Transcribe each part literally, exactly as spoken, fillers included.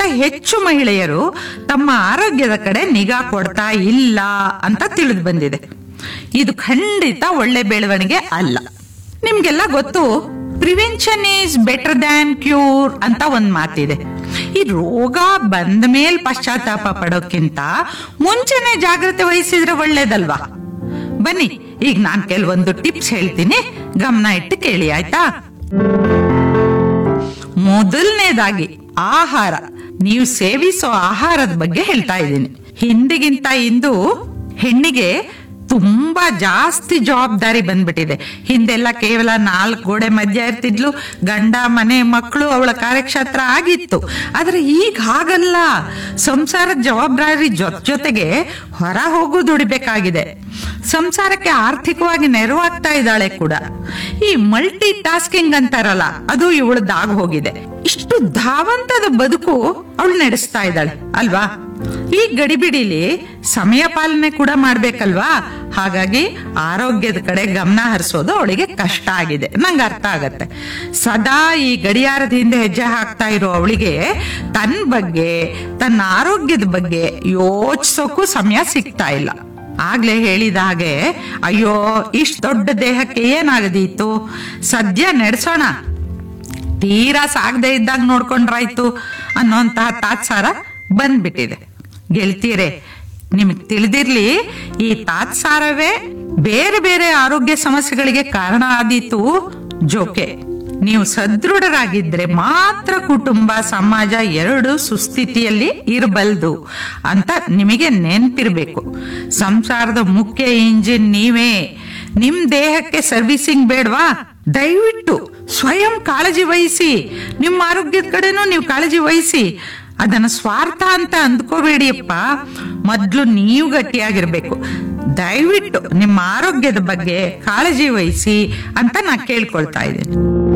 ಹೆಚ್ಚು ಮಹಿಳೆಯರು ತಮ್ಮ ಆರೋಗ್ಯದ ಕಡೆ ನಿಗಾ ಕೊಡ್ತಾ ಇಲ್ಲ ಅಂತ ತಿಳಿದು ಬಂದಿದೆ. ಇದು ಖಂಡಿತ ಒಳ್ಳೆ ಬೆಳವಣಿಗೆ ಅಲ್ಲ. ನಿಮ್ಗೆಲ್ಲ ಗೊತ್ತು, prevention is better than cure ಅಂತ ಒಂದ್ ಮಾತಿದೆ. ಈ ರೋಗ ಬಂದ ಮೇಲೆ ಪಶ್ಚಾತ್ತಾಪ ಪಡೋಕ್ಕಿಂತ ಮುಂಚೆನೆ ಜಾಗ್ರತೆ ವಹಿಸಿದ್ರೆ ಒಳ್ಳೇದಲ್ವಾ? ಬನ್ನಿ, ಈಗ ನಾನ್ ಕೆಲವೊಂದು ಟಿಪ್ಸ್ ಹೇಳ್ತೀನಿ, ಗಮನ ಇಟ್ಟು ಕೇಳಿ ಆಯ್ತಾ? ಮೊದಲನೇದಾಗಿ ಆಹಾರ. ನೀವು ಸೇವಿಸೋ ಆಹಾರದ ಬಗ್ಗೆ ಹೇಳ್ತಾ ಇದ್ದೀನಿ. ಹಿಂದಿಗಿಂತ ಇಂದು ಹೆಣ್ಣಿಗೆ ತುಂಬಾ ಜಾಸ್ತಿ ಜವಾಬ್ದಾರಿ ಬಂದ್ಬಿಟ್ಟಿದೆ. ಹಿಂದೆಲ್ಲ ಕೇವಲ ನಾಲ್ಕು ಗೋಡೆ ಮಧ್ಯ ಇರ್ತಿದ್ಲು, ಗಂಡ ಮನೆ ಮಕ್ಕಳು ಅವಳ ಕಾರ್ಯಕ್ಷೇತ್ರ ಆಗಿತ್ತು. ಆದ್ರೆ ಈಗ ಹಾಗಲ್ಲ. ಸಂಸಾರದ ಜವಾಬ್ದಾರಿ ಜೊತೆ ಜೊತೆಗೆ ಹೊರ ಹೋಗು ದುಡಿಬೇಕಾಗಿದೆ. ಸಂಸಾರಕ್ಕೆ ಆರ್ಥಿಕವಾಗಿ ನೆರವಾಗ್ತಾ ಇದ್ದಾಳೆ ಕೂಡ. ಈ ಮಲ್ಟಿ ಟಾಸ್ಕಿಂಗ್ ಅಂತಾರಲ್ಲ, ಅದು ಇವಳದಾಗ ಹೋಗಿದೆ. ಇಷ್ಟು ಧಾವಂತದ ಬದುಕು ಅವಳು ನಡೆಸ್ತಾ ಇದ್ದಾಳೆ ಅಲ್ವಾ? ಈ ಗಡಿಬಿಡಿಲಿ ಸಮಯ ಪಾಲನೆ ಕೂಡ ಮಾಡ್ಬೇಕಲ್ವಾ? ಹಾಗಾಗಿ ಆರೋಗ್ಯದ ಕಡೆ ಗಮನ ಹರಿಸೋದು ಅವಳಿಗೆ ಕಷ್ಟ ಆಗಿದೆ, ನಂಗೆ ಅರ್ಥ ಆಗತ್ತೆ. ಸದಾ ಈ ಗಡಿಯಾರದ ಹಿಂದೆ ಹೆಜ್ಜೆ ಹಾಕ್ತಾ ಇರೋ ಅವಳಿಗೆ ತನ್ನ ಬಗ್ಗೆ, ತನ್ನ ಆರೋಗ್ಯದ ಬಗ್ಗೆ ಯೋಚಿಸೋಕ್ಕೂ ಸಮಯ ಸಿಗ್ತಾ ಇಲ್ಲ. ಆಗ್ಲೇ ಹೇಳಿದ ಹಾಗೆ, ಅಯ್ಯೋ ಇಷ್ಟು ದೊಡ್ಡ ದೇಹಕ್ಕೆ ಏನಾಗದಿತ್ತು, ಸದ್ಯ ನಡೆಸೋಣ, ತೀರಾ ಸಾಗದೆ ಇದ್ದಾಗ ನೋಡ್ಕೊಂಡ್ರಾಯ್ತು ಅನ್ನೋಂತಹ ತಾತ್ಸಾರ ಬಂದ್ಬಿಟ್ಟಿದೆ. ಗೆಳತಿಯರೇ, ನಿಮಗ್ ತಿಳಿದಿರ್ಲಿ, ಈ ತಾತ್ಸಾರವೇ ಬೇರೆ ಬೇರೆ ಆರೋಗ್ಯ ಸಮಸ್ಯೆಗಳಿಗೆ ಕಾರಣ ಆದೀತು. ಜೋಕೆ, ನೀವು ಸದೃಢರಾಗಿದ್ರೆ ಮಾತ್ರ ಕುಟುಂಬ ಸಮಾಜ ಎರಡು ಸುಸ್ಥಿತಿಯಲ್ಲಿ ಇರಬಲ್ದು ಅಂತ ನಿಮಗೆ ನೆನ್ಪಿರ್ಬೇಕು. ಸಂಸಾರದ ಮುಖ್ಯ ಇಂಜಿನ್ ನೀವೇ. ನಿಮ್ ದೇಹಕ್ಕೆ ಸರ್ವಿಸಿಂಗ್ ಬೇಡವಾ? ದಯವಿಟ್ಟು ಸ್ವಯಂ ಕಾಳಜಿ ವಹಿಸಿ. ನಿಮ್ಮ ಆರೋಗ್ಯದ ಕಡೆನೂ ನೀವು ಕಾಳಜಿ ವಹಿಸಿ. ಅದನ್ನ ಸ್ವಾರ್ಥ ಅಂತ ಅಂದ್ಕೋಬೇಡಿಯಪ್ಪ. ಮೊದ್ಲು ನೀವು ಗಟ್ಟಿಯಾಗಿರ್ಬೇಕು. ದಯವಿಟ್ಟು ನಿಮ್ಮ ಆರೋಗ್ಯದ ಬಗ್ಗೆ ಕಾಳಜಿ ವಹಿಸಿ ಅಂತ ನಾ ಕೇಳ್ಕೊಳ್ತಾ ಇದ್ದೀನಿ.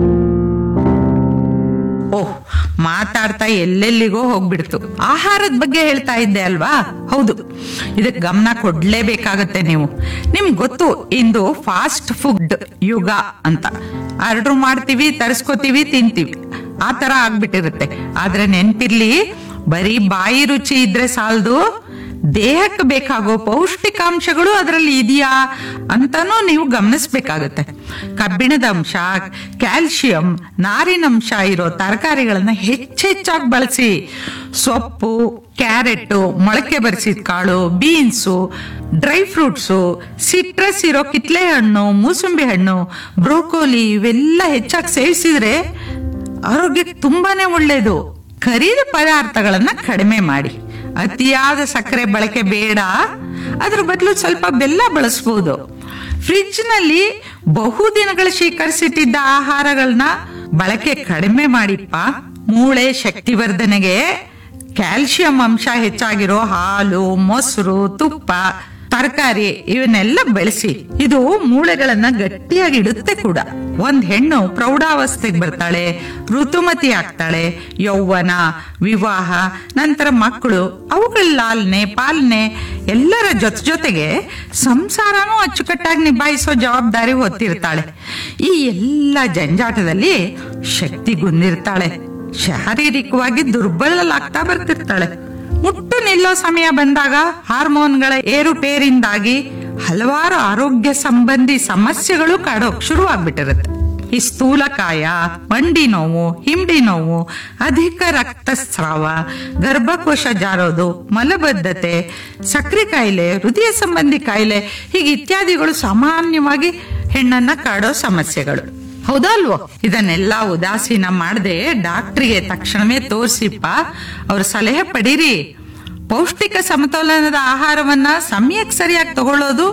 ಓಹ್, ಮಾತಾಡ್ತಾ ಎಲ್ಲೆಲ್ಲಿಗೋ ಹೋಗ್ಬಿಡ್ತು. ಆಹಾರದ ಬಗ್ಗೆ ಹೇಳ್ತಾ ಇದ್ದೆ ಅಲ್ವಾ? ಹೌದು, ಇದಕ್ಕೆ ಗಮನ ಕೊಡ್ಲೇಬೇಕಾಗತ್ತೆ. ನೀವು ನಿಮ್ಗೆ ಗೊತ್ತು, ಇಂದು ಫಾಸ್ಟ್ ಫುಡ್ ಯುಗ ಅಂತ. ಆರ್ಡರ್ ಮಾಡ್ತೀವಿ, ತರಿಸ್ಕೋತೀವಿ, ತಿಂತೀವಿ, ಆ ತರ ಆಗ್ಬಿಟ್ಟಿರುತ್ತೆ. ಆದ್ರೆ ನೆನ್ಪಿರ್ಲಿ, ಬರೀ ಬಾಯಿ ರುಚಿ ಇದ್ರೆ ಸಾಲದು, ದೇಹಕ್ಕೆ ಬೇಕಾಗೋ ಪೌಷ್ಟಿಕಾಂಶಗಳು ಅದರಲ್ಲಿ ಇದೆಯಾ ಅಂತಾನೂ ನೀವು ಗಮನಿಸ್ಬೇಕಾಗತ್ತೆ. ಕಬ್ಬಿಣದ ಅಂಶ, ಕ್ಯಾಲ್ಸಿಯಂ, ನಾರಿನಂಶ ಇರೋ ತರಕಾರಿಗಳನ್ನ ಹೆಚ್ಚೆಚ್ಚಾಗಿ ಬಳಸಿ. ಸೊಪ್ಪು, ಕ್ಯಾರೆಟ್, ಮೊಳಕೆ ಬರಿಸಿದ ಕಾಳು, ಬೀನ್ಸು, ಡ್ರೈ ಫ್ರೂಟ್ಸು, ಸಿಟ್ರಸ್ ಇರೋ ಕಿತ್ಲೆ ಹಣ್ಣು, ಮೂಸಂಬಿ ಹಣ್ಣು, ಬ್ರೋಕೋಲಿ ಇವೆಲ್ಲ ಹೆಚ್ಚಾಗಿ ಸೇವಿಸಿದ್ರೆ ಆರೋಗ್ಯಕ್ಕೆ ತುಂಬಾನೇ ಒಳ್ಳೇದು. ಖರೀದ ಪದಾರ್ಥಗಳನ್ನ ಕಡಿಮೆ ಮಾಡಿ. ಅತಿಯಾದ ಸಕ್ಕರೆ ಬಳಕೆ ಬೇಡ. ಅದ್ರ ಬದಲು ಸ್ವಲ್ಪ ಬೆಲ್ಲ ಬಳಸಬಹುದು. ಫ್ರಿಡ್ಜ್ ನಲ್ಲಿ ಬಹುದಿನಗಳ ಶೇಖರಿಸಿಟ್ಟಿದ್ದ ಆಹಾರಗಳನ್ನ ಬಳಕೆ ಕಡಿಮೆ ಮಾಡಿಪ್ಪ. ಮೂಳೆ ಶಕ್ತಿವರ್ಧನೆಗೆ ಕ್ಯಾಲ್ಸಿಯಂ ಅಂಶ ಹೆಚ್ಚಾಗಿರೋ ಹಾಲು, ಮೊಸರು, ತುಪ್ಪ, ತರಕಾರಿ ಇವನ್ನೆಲ್ಲ ಬೆಳೆಸಿ. ಇದು ಮೂಳೆಗಳನ್ನ ಗಟ್ಟಿಯಾಗಿ ಇಡುತ್ತೆ ಕೂಡ. ಒಂದ್ ಹೆಣ್ಣು ಪ್ರೌಢಾವಸ್ಥೆಗೆ ಬರ್ತಾಳೆ, ಋತುಮತಿ ಆಗ್ತಾಳೆ, ಯೌವನ, ವಿವಾಹ, ನಂತರ ಮಕ್ಕಳು, ಅವುಗಳ ಲಾಲನೆ ಪಾಲನೆ ಎಲ್ಲರ ಜೊತೆ ಜೊತೆಗೆ ಸಂಸಾರನೂ ಅಚ್ಚುಕಟ್ಟಾಗಿ ನಿಭಾಯಿಸೋ ಜವಾಬ್ದಾರಿ ಹೊತ್ತಿರ್ತಾಳೆ. ಈ ಎಲ್ಲ ಜಂಜಾಟದಲ್ಲಿ ಶಕ್ತಿಗುಂದಿರ್ತಾಳೆ. ಶಾರೀರಿಕವಾಗಿ ದುರ್ಬಲಲಾಗ್ತಾ ಬರ್ತಿರ್ತಾಳೆ. ಮುಟ್ಟು ನಿಲ್ಲೋ ಸಮಯ ಬಂದಾಗ ಹಾರ್ಮೋನ್ಗಳ ಏರುಪೇರಿಂದಾಗಿ ಹಲವಾರು ಆರೋಗ್ಯ ಸಂಬಂಧಿ ಸಮಸ್ಯೆಗಳು ಕಾಡೋಕ್ ಶುರುವಾಗ್ಬಿಟ್ಟಿರುತ್ತೆ. ಈ ಸ್ಥೂಲಕಾಯ, ಮಂಡಿ ನೋವು, ಹಿಂಡಿ ನೋವು, ಅಧಿಕ ರಕ್ತಸ್ರಾವ, ಗರ್ಭಕೋಶ ಜಾರೋದು, ಮಲಬದ್ಧತೆ, ಸಕ್ಕರೆ ಕಾಯಿಲೆ, ಹೃದಯ ಸಂಬಂಧಿ ಕಾಯಿಲೆ ಹೀಗೆ ಇತ್ಯಾದಿಗಳು ಸಾಮಾನ್ಯವಾಗಿ ಹೆಣ್ಣನ್ನ ಕಾಡೋ ಸಮಸ್ಯೆಗಳು. ಹೌದಲ್ವೋ? ಇದನ್ನೆಲ್ಲ ಉದಾಸೀನ ಮಾಡದೆ ಡಾಕ್ಟ್ರಿಗೆ ತಕ್ಷಣವೇ ತೋರಿಸಿಪ್ಪ, ಅವ್ರ ಸಲಹೆ ಪಡೀರಿ. ಪೌಷ್ಟಿಕ ಸಮತೋಲನದ ಆಹಾರವನ್ನ ಸಮಯಕ್ಕೆ ಸರಿಯಾಗಿ ತಗೊಳ್ಳೋದು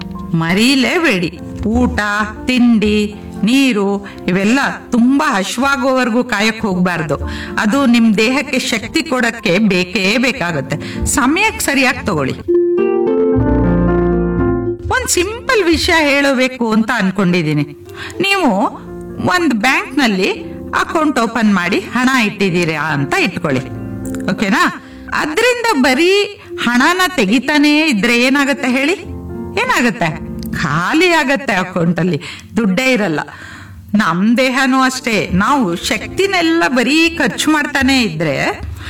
ಮರೀಲೇಬೇಡಿ. ಊಟ, ತಿಂಡಿ, ನೀರು ಇವೆಲ್ಲ ತುಂಬಾ ಹಶ್ವಾಗೋವರೆಗೂ ಕಾಯಕ್ ಹೋಗ್ಬಾರ್ದು. ಅದು ನಿಮ್ ದೇಹಕ್ಕೆ ಶಕ್ತಿ ಕೊಡಕ್ಕೆ ಬೇಕೇ ಬೇಕಾಗುತ್ತೆ. ಸಮಯಕ್ಕೆ ಸರಿಯಾಗಿ ತಗೊಳ್ಳಿ. ಒಂದ್ ಸಿಂಪಲ್ ವಿಷಯ ಹೇಳಬೇಕು ಅಂತ ಅನ್ಕೊಂಡಿದೀನಿ. ನೀವು ಒಂದ್ ಬ್ಯಾಂಕ್ ನಲ್ಲಿ ಅಕೌಂಟ್ ಓಪನ್ ಮಾಡಿ ಹಣ ಇಟ್ಟಿದ್ದೀರಾ ಅಂತ ಇಟ್ಕೊಳ್ಳಿ, ಓಕೆನಾ? ಅದ್ರಿಂದ ಬರೀ ಹಣನ ತೆಗಿತಾನೇ ಇದ್ರೆ ಏನಾಗತ್ತೆ ಹೇಳಿ? ಏನಾಗತ್ತೆ? ಖಾಲಿ ಆಗತ್ತೆ. ಅಕೌಂಟ್ ಅಲ್ಲಿ ದುಡ್ಡೇ ಇರಲ್ಲ. ನಮ್ ದೇಹನೂ ಅಷ್ಟೇ. ನಾವು ಶಕ್ತಿನೆಲ್ಲ ಬರೀ ಖರ್ಚು ಮಾಡ್ತಾನೆ ಇದ್ರೆ